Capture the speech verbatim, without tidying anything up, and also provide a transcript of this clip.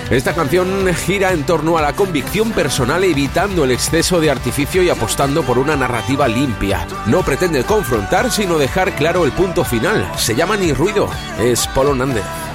Esta canción gira en torno a la convicción personal, evitando el exceso de artificio y apostando por una narrativa limpia. No pretende confrontar, sino dejar claro el punto final. Se llama Ni ruido. Es Polo Nández.